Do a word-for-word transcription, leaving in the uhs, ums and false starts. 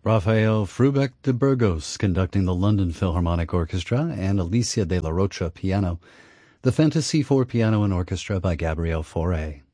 Rafael Frubeck de Burgos conducting the London Philharmonic Orchestra, and Alicia de la Rocha piano. The Fantasy for Piano and Orchestra by Gabriel Fauré.